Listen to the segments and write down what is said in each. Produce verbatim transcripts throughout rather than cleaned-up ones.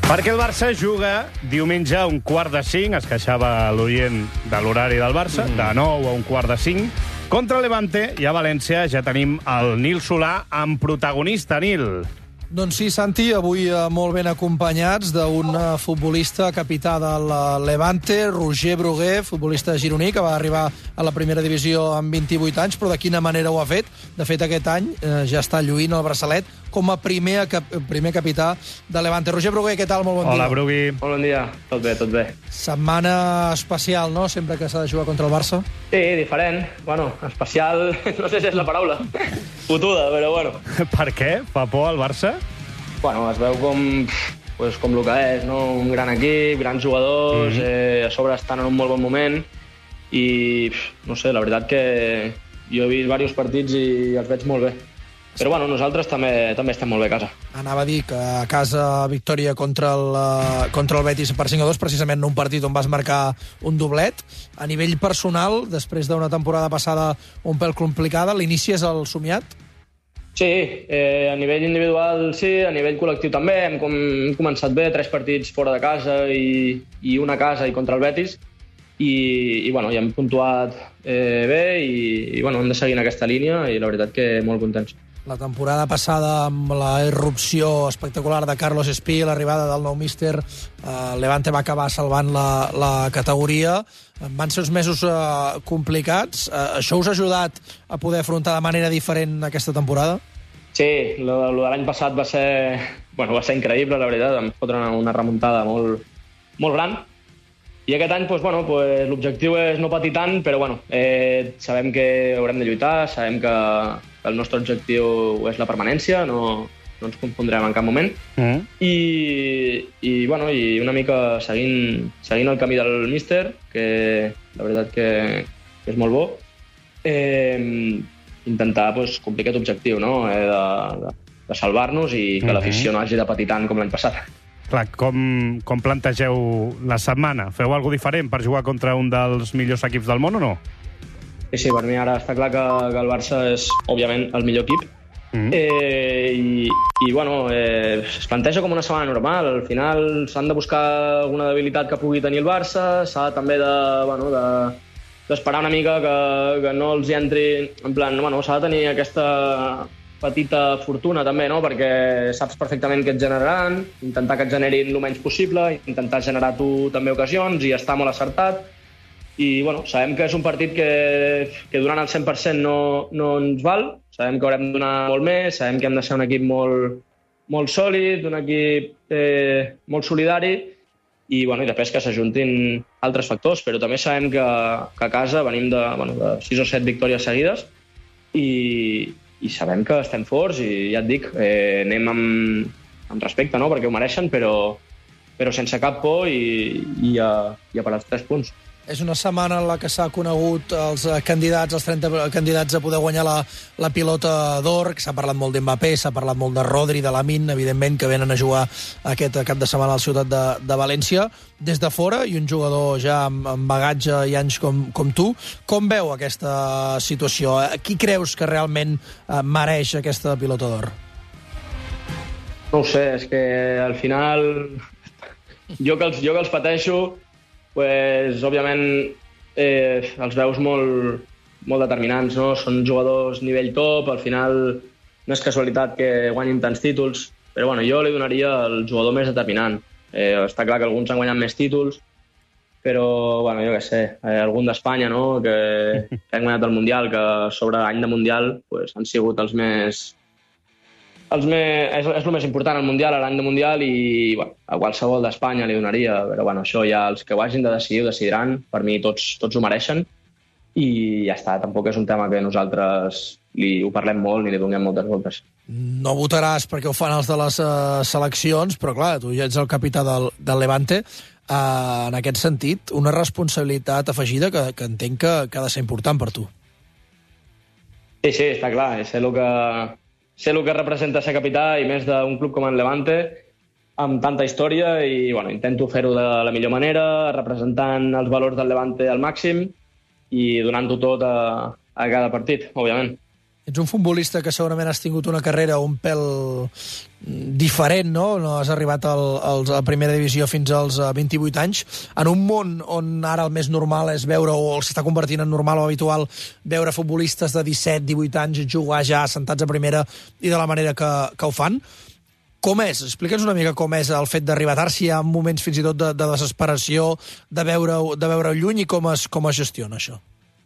Perquè el Barça juga diumenge a un quart de cinc, es queixava l'oient de l'horari del Barça, mm. de nou a un quart de cinc, contra el Levante, i a València ja tenim el Nil Solà amb protagonista, Nil. Doncs sí, Santi, avui molt ben acompanyats d'un futbolista capità del Levante, Roger Brugué, futbolista gironí, que va arribar a la primera divisió amb vint-i-vuit anys, però de quina manera ho ha fet? De fet, aquest any eh, ja està lluint el braçalet com a primer, cap, primer capità de Levante. Roger Brugué, què tal? Molt bon dia. Hola, Brugui. Molt bon dia. Tot bé, tot bé. Setmana especial, no?, sempre que s'ha de jugar contra el Barça. Sí, diferent. Bueno, especial, no sé si és la paraula. Fotuda, però bueno. Per què? Fa por al Barça? Bueno, es veu com, pues, com el que és, no? Un gran equip, grans jugadors, mm-hmm. eh, a sobre estan en un molt bon moment i, no sé, la veritat que jo he vist diversos partits i els veig molt bé. Però bueno, nosaltres també també estem molt bé a casa. Anava a dir que a casa victòria contra el, contra el Betis per cinc a dos, precisament en un partit on vas marcar un doblet. A nivell personal, després d'una temporada passada un pèl complicada, l'inici és el somiat? Sí, eh, a nivell individual sí, a nivell col·lectiu també. Hem, com, hem començat bé, tres partits fora de casa i, i una a casa i contra el Betis. I, i bueno, ja hem puntuat eh, bé i, i bueno, hem de seguir en aquesta línia i la veritat que molt contents. La temporada passada, amb la irrupció espectacular de Carlos Espí, l'arribada del nou míster, eh, Levante va acabar salvant la, la categoria. Van ser uns mesos eh, complicats. Eh, això us ha ajudat a poder afrontar de manera diferent aquesta temporada? Sí, lo, lo de l'any passat va ser, bueno, va ser increïble, la veritat. Vam fotre una, una remuntada molt, molt gran. I aquest any, doncs, bueno, doncs, l'objectiu és no patir tant, però bueno, eh, sabem que haurem de lluitar, sabem que el nostre objectiu és la permanència, no, no ens confondrem en cap moment. Mm. I, i, bueno, i una mica seguint, seguint el camí del míster, que la veritat que, que és molt bo, eh, intentar doncs, complir aquest objectiu, no? eh, de, de, de salvar-nos i que mm-hmm. l'afició no hagi de patir tant com l'any passat. Clar, com, com plantegeu la setmana? Feu alguna diferent per jugar contra un dels millors equips del món o no? Sí, sí, per mi ara està clar que, que el Barça és, òbviament, el millor equip. Mm. Eh, i, i, bueno, eh, es planteja com una setmana normal. Al final s'han de buscar alguna debilitat que pugui tenir el Barça, s'ha també de, bueno, de, d'esperar una mica que, que no els hi entri... En plan, bueno, s'ha de tenir aquesta petita fortuna també, no? Perquè saps perfectament què et generaran, intentar que et generin el menys possible, intentar generar tu també ocasions i estar molt acertat. I bueno, sabem que és un partit que, que donant el cent per cent no, no ens val, sabem que haurem de donar molt més, sabem que hem de ser un equip molt, molt sòlid, un equip eh, molt solidari i, bueno, i després que s'ajuntin altres factors, però també sabem que, que a casa venim de, bueno, de sis o set victòries seguides i, i sabem que estem forts i ja et dic, eh, anem amb, amb respecte, no? Perquè ho mereixen, però, però sense cap por i, i, a, i a per als tres punts. És una setmana en la que s'ha conegut els candidats, els trenta candidats a poder guanyar la, la pilota d'or, que s'ha parlat molt d'Mbappé, s'ha parlat molt de Rodri, de Lamine, evidentment, que venen a jugar aquest cap de setmana a la ciutat de, de València. Des de fora, i un jugador ja amb, amb bagatge i anys com, com tu, com veu aquesta situació? Qui creus que realment eh, mereix aquesta pilota d'or? No ho sé, és que al final jo que els, jo que els pateixo, pues, òbviament eh, els veus molt, molt determinants, no? Són jugadors nivell top, al final no és casualitat que guanyin tants títols, però bueno, jo li donaria el jugador més determinant. Eh, està clar que alguns han guanyat més títols, però bueno, jo què sé, eh, algun d'Espanya, no? que, que han guanyat el Mundial, que sobre any de Mundial pues, han sigut els més... Els més, és, és el més important, el Mundial, l'any de Mundial, i bueno, a qualsevol d'Espanya li donaria, però bueno, això ja els que ho hagin de decidir ho decidiran, per mi tots, tots ho mereixen, i ja està, tampoc és un tema que nosaltres li, ho parlem molt ni li donem moltes voltes. No votaràs perquè ho fan els de les uh, seleccions, però clar, tu ja ets el capità del, del Levante, uh, en aquest sentit, una responsabilitat afegida que, que entenc que, que ha de ser important per tu. Sí, sí, està clar, és el que... sé el que representa ser capità i més d'un club com el Levante amb tanta història i bueno, intento fer-ho de la millor manera, representant els valors del Levante al màxim i donant-ho tot a, a cada partit, òbviament. Ets un futbolista que segurament has tingut una carrera un pèl diferent, no? No has arribat al, al, a primera divisió fins als vint-i-vuit anys. En un món on ara el més normal és veure, o s'està convertint en normal o habitual, veure futbolistes de disset divuit anys jugar ja assentats a primera i de la manera que, que ho fan. Com és? Explica'ns una mica com és el fet d'arribar tard, si hi ha moments fins i tot de, de desesperació, de veure, de veure lluny, i com es, com es gestiona això?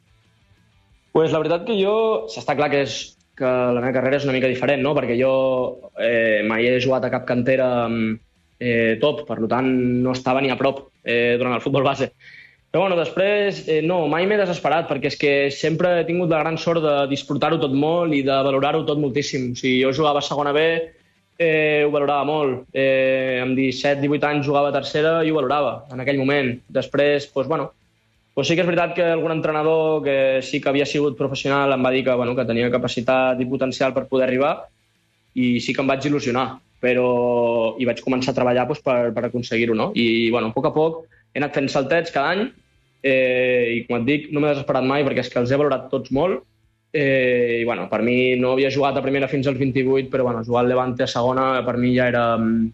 Pues la veritat que jo, s'està clar que, és, que la meva carrera és una mica diferent, no? Perquè jo eh, mai he jugat a cap cantera eh, top, per tant no estava ni a prop eh, durant el futbol base. Però bueno, després eh, no, mai m'he desesperat, perquè és que sempre he tingut la gran sort de disfrutar-ho tot molt i de valorar-ho tot moltíssim. O sigui, jo jugava a segona B, eh, ho valorava molt. Eh, amb disset divuit anys jugava a tercera i ho valorava en aquell moment. Després, doncs, bueno, Pues sí que és veritat que algun entrenador que sí que havia sigut professional em va dir que, bueno, que tenia capacitat i potencial per poder arribar, i sí que em vaig il·lusionar, però i vaig començar a treballar doncs, per, per aconseguir-ho, no? I, bueno, a poc a poc he anat fent saltets cada any, eh, i com et dic, no m'he desesperat mai perquè és que els he valorat tots molt, eh, i bueno, per mi no havia jugat a primera fins als vint-i-vuit, però bueno, jugar al Levante a segona per mi ja era,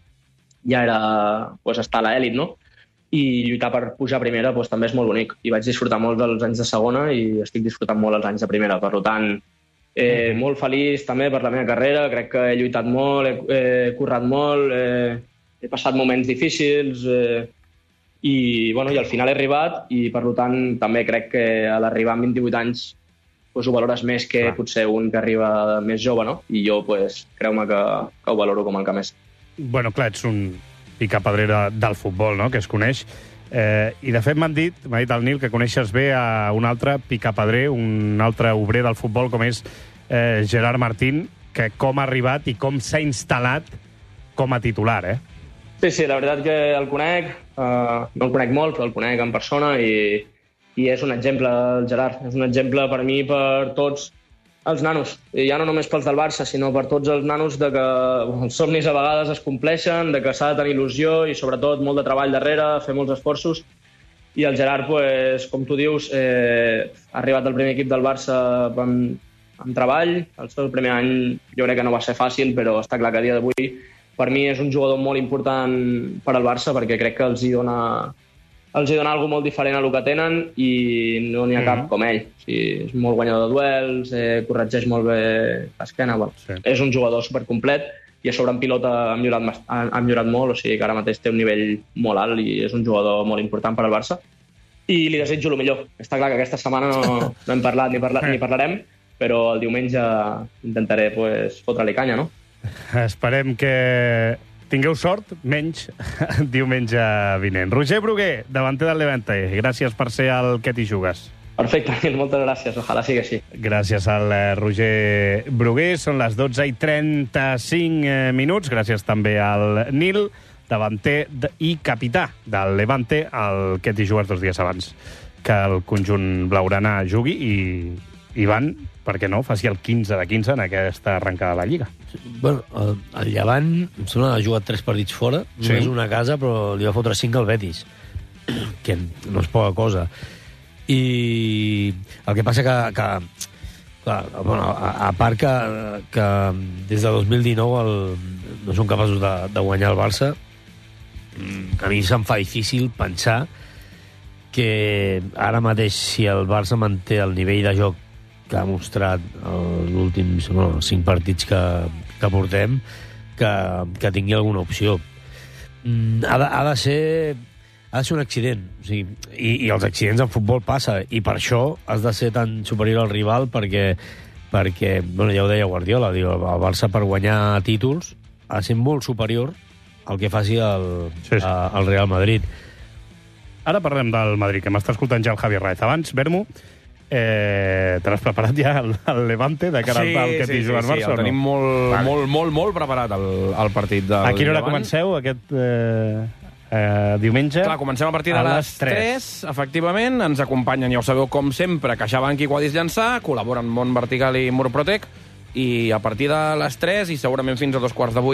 ja era pues, estar a l'elit, no? I lluitar per pujar a primera doncs, també és molt bonic. I vaig disfrutar molt dels anys de segona i estic disfrutant molt els anys de primera. Per tant, eh, molt feliç també per la meva carrera. Crec que he lluitat molt, he, he currat molt, eh, he passat moments difícils eh, i, bueno, i al final he arribat i, per tant, també crec que a l'arribar amb vint-i-vuit anys doncs, ho valores més que Clar. Potser un que arriba més jove, no? I jo, pues, creu-me que, que ho valoro com el que més. Bueno, clar, ets un picapedrera del futbol, no?, que es coneix. Eh, I, de fet, m'han dit, m'ha dit el Nil, que coneixes bé a un altre picapedrer, un altre obrer del futbol, com és eh, Gerard Martín, que com ha arribat i com s'ha instal·lat com a titular, eh? Sí, sí, la veritat que el conec, eh, no el conec molt, però el conec en persona i, i és un exemple, el Gerard. És un exemple per mi, per tots els nanos. I ja no només pels del Barça, sinó per tots els nanos de que els somnis a vegades es compleixen, de que s'ha de tenir il·lusió i, sobretot, molt de treball darrere, fer molts esforços. I el Gerard, pues, com tu dius, eh, ha arribat al primer equip del Barça amb, amb treball. El seu primer any jo crec que no va ser fàcil, però està clar que a dia d'avui per mi és un jugador molt important per al Barça, perquè crec que els hi dona els hi dona alguna molt diferent a el que tenen i no n'hi ha cap mm-hmm. com ell. O sigui, és molt guanyador de duels, eh, corregeix molt bé l'esquena. Bueno, sí. És un jugador supercomplet i a sobre en pilota ha millorat, ha, ha millorat molt, o sigui que ara mateix té un nivell molt alt i és un jugador molt important per al Barça. I li desitjo el millor. Està clar que aquesta setmana no, no hem parlat ni, parla, ni parlarem, però el diumenge intentaré pues, fotre-li canya, no? Esperem que tingueu sort, menys diumenge vinent. Roger Brugué, davanter del Levante, gràcies per ser el que t'hi jugues. Perfecte, moltes gràcies, ojalà sigui així. Gràcies al Roger Brugué, són les dotze i trenta-cinc minuts, gràcies també al Nil, davanter i capità del Levante, el que t'hi jugues dos dies abans que el conjunt blaugrana jugui i Ivan, per què no, faci el quinze de quinze en aquesta arrencada de la Lliga. Bueno, el, el Llevant, em sembla que ha jugat tres partits fora, sí. Només una casa, però li va fotre cinc al Betis, que no és poca cosa. I el que passa que, que clar, bueno, a, a part que, que des de dos mil dinou el, no són capaços de, de guanyar el Barça, a mi se'm fa difícil pensar que ara mateix, si el Barça manté el nivell de joc que ha mostrat els últims bueno, cinc partits que, que portem, que, que tingui alguna opció. Ha de, ha de ser ha de ser un accident. O sigui, i, I els accidents en futbol passa, i per això has de ser tan superior al rival, perquè, perquè bueno, ja ho deia Guardiola, diu, el Barça per guanyar títols ha de ser molt superior al que faci el, sí, sí. A, el Real Madrid. Ara parlem del Madrid, que m'està escoltant ja el Javi Raez. Abans, Bermu, Eh, te l'has preparat ja el, el Levante de cara sí, al que t'hi sí, juga al Barça? Sí, el tenim molt, vale. molt, molt, molt preparat el, el partit del A quina hora Llevant. comenceu aquest eh, eh, diumenge? Clar, comencem a partir de les tres, efectivament. Ens acompanyen, ja ho sabeu, com sempre, CaixaBank i Quadis Llançà, col·laboren Mont Vertical i Murprotec, i a partir de les tres, i segurament fins a dos quarts de vuit,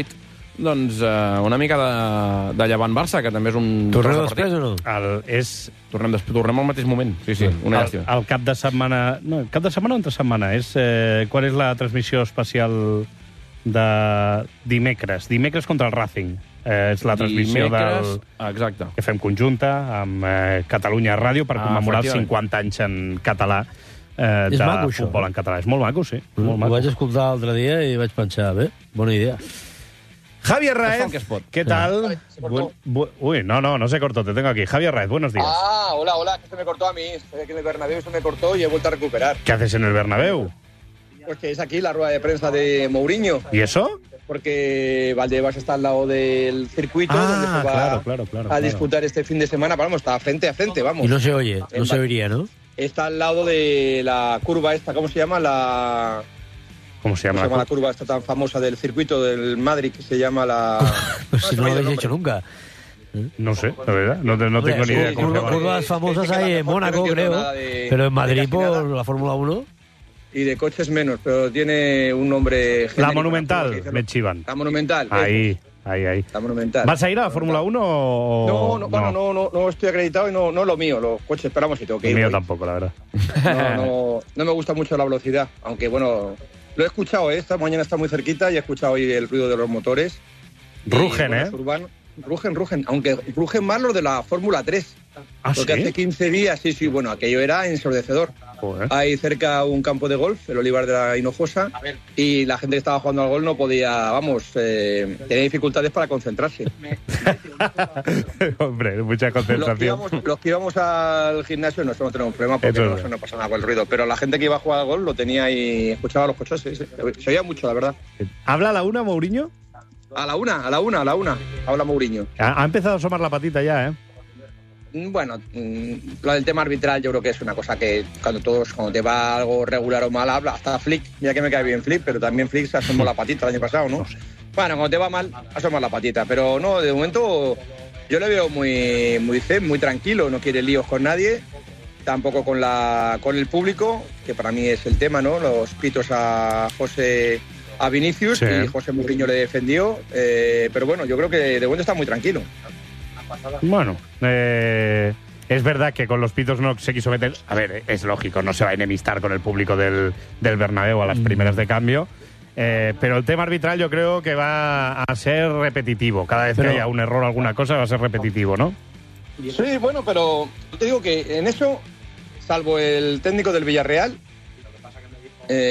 doncs uh, una mica de, de Llevant-Barça, que també és un... Tornem després o no? El, és... Tornem, després, tornem al mateix moment. Sí, sí, una el, llàstima. el cap de setmana... No, cap de setmana o entre setmana? És, eh, quan és la transmissió especial de dimecres? Dimecres contra el Racing. Eh, és la transmissió Dimecres, del... Exacte. que fem conjunta amb eh, Catalunya Ràdio per Ah, commemorar els efectivament. cinquanta anys en català. Eh, És de maco, això. futbol en català. És molt maco, sí. Molt Ho maco. vaig escoltar l'altre dia i vaig pensar, bé, bona idea. Javier Es fa Raez, el que es pot. ¿qué tal? Bu bu uy, no, no, no se cortó, te tengo aquí. Javier Raez, buenos días. Ah, hola, hola, que se me cortó a mí. Estoy aquí en el Bernabéu y se me cortó y he vuelto a recuperar. ¿Qué haces en el Bernabéu? Pues que es aquí la rueda de prensa de Mourinho, ¿Y eso? porque Valdebebas está al lado del circuito Ah, donde se va claro, claro, claro, a claro. disputar este fin de semana. Pero vamos, está frente a frente, vamos. Y no se oye, no En se Ba- oiría, ¿no? Está al lado de la curva esta, ¿cómo se llama? La, ¿Cómo se ¿cómo llama? se llama la curva esta tan famosa del circuito del Madrid que se llama la... Pues si no lo se me ha ido habéis el hecho nombre. nunca. No sé, la verdad. No, te- no tengo ni idea sí, cómo se curva- llama. Curvas famosas que hay queda en mejor, Mónaco, no entiendo creo. nada de- Pero en de Madrid casi nada. por la Fórmula uno. Y de coches menos, pero tiene un nombre genérico. La Monumental, ¿no? Que me chivan. La Monumental. Ahí, ahí, ahí. La Monumental. ¿Vas a ir a la Fórmula uno o...? No, no, bueno, no, no, no estoy acreditado y no, no es lo mío. Los coches, esperamos si tengo que El ir. mío voy. tampoco, la verdad. No, no, no me gusta mucho la velocidad, aunque bueno, lo he escuchado, ¿eh? Esta mañana está muy cerquita y he escuchado hoy el ruido de los motores. Y, Rugen, bueno, ¿eh? es urbano. Rugen, rugen, aunque rugen más los de la Fórmula tres. ¿Ah, Porque sí? hace quince días, sí, sí, bueno, aquello era ensordecedor. Joder. Hay cerca un campo de golf, el Olivar de la Hinojosa, y la gente que estaba jugando al golf no podía, vamos, eh, tenía dificultades para concentrarse. Hombre, mucha Los que, concentración. íbamos, los que íbamos al gimnasio no, eso no tenemos problema porque Eso es no, verdad. eso no pasa nada con el ruido. Pero la gente que iba a jugar al gol lo tenía y escuchaba los coches. Se, se- se oía mucho, la verdad. ¿Habla a la una, Mourinho? A la una, a la una, a la una. Habla Mourinho. Ha, ha empezado a asomar la patita ya, ¿eh? Mm, Bueno, mm, lo del tema arbitral yo creo que es una cosa que cuando todos, cuando te va algo regular o mal, habla. Hasta Flick, mira que me cae bien Flick, pero también Flick se asomó la patita el año pasado, ¿no? Bueno, cuando te va mal, asomas la patita. Pero no, de momento yo le veo muy, muy zen, muy tranquilo, no quiere líos con nadie. Tampoco con la con el público, que para mí es el tema, ¿no? Los pitos a José, a Vinicius, Sí. y José Mourinho le defendió. eh, pero bueno, yo creo que de momento está muy tranquilo. Bueno, eh, es verdad que con los pitos no se quiso meter... A ver, es lógico, no se va a enemistar con el público del, del Bernabéu a las primeras de cambio. Eh, pero el tema arbitral yo creo que va a ser repetitivo. Cada vez Pero- que haya un error, alguna cosa, va a ser repetitivo, ¿no? Sí, bueno, pero te digo que en eso, salvo el técnico del Villarreal,